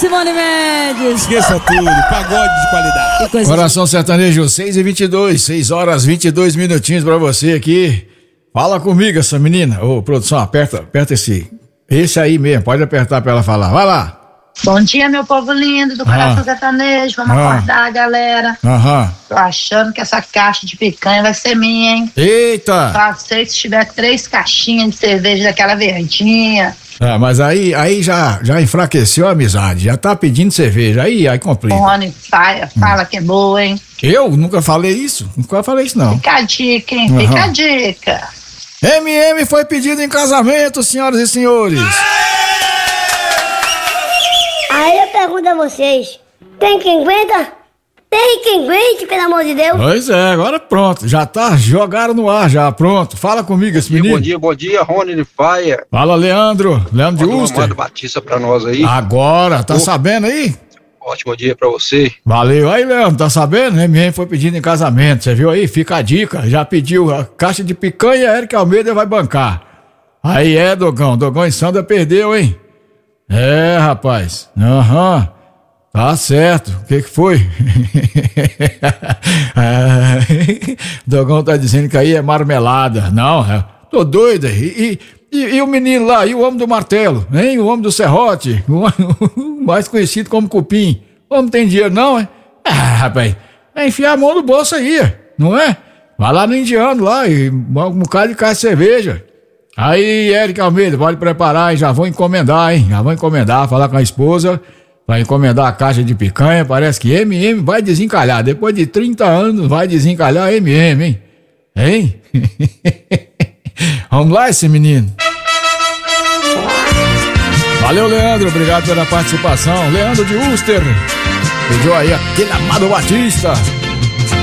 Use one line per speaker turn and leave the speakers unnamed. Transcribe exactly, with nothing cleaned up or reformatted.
Simone Mendes.
Esqueça tudo, pagode de qualidade.
Que
Coração Sertanejo, seis e vinte e dois, seis horas vinte e dois minutinhos pra você aqui. Fala comigo essa menina. Ô, produção, aperta, aperta esse. Esse aí mesmo, pode apertar pra ela falar. Vai lá.
Bom dia, meu povo lindo do Coração ah. Sertanejo. Vamos ah. acordar, galera.
Aham.
Tô achando que essa caixa de picanha vai ser minha, hein?
Eita!
Só aceito se tiver três caixinhas de cerveja daquela verdinha.
Ah, mas aí, aí já, já enfraqueceu a amizade, já tá pedindo cerveja, aí, aí complica.
Rony, fala, fala hum. que é boa, hein?
Eu nunca falei isso, nunca falei isso não.
Fica a dica, hein? Uhum. Fica a dica.
M M foi pedido em casamento, senhoras e senhores.
Aí eu pergunto a vocês, tem quem aguenta? Tem quem aguente, pelo amor de Deus?
Pois é, agora pronto, já tá, jogaram no ar já, pronto. Fala comigo esse menino.
Bom dia, bom dia, Rony de Faia.
Fala, Leandro, Leandro de Uster.
Manda Batista pra nós aí.
Agora, tá oh. sabendo aí?
Ótimo dia pra você.
Valeu, aí Leandro, tá sabendo? M M foi pedido em casamento, você viu aí? Fica a dica, já pediu a caixa de picanha, Eric Almeida vai bancar. Aí é, Dogão, Dogão e Sandra perdeu, hein? É, rapaz, aham. Uhum. Tá certo, o que que foi? ah, Dogão tá dizendo que aí é marmelada. Não, é, tô doido. E, e, e o menino lá, e o homem do martelo, hein? O homem do serrote, o mais conhecido como cupim. O homem tem dinheiro não, é? Ah, rapaz, é enfiar a mão no bolso aí, não é? Vai lá no indiano lá e um bocado de caixa de cerveja. Aí, Eric Almeida, pode preparar, hein? Já vou encomendar, hein? Já vou encomendar, falar com a esposa. Vai encomendar a caixa de picanha, parece que M M vai desencalhar. Depois de trinta anos vai desencalhar M M, hein? Hein? Vamos lá, esse menino. Valeu, Leandro, obrigado pela participação. Leandro de Uster pediu aí aquele amado Batista.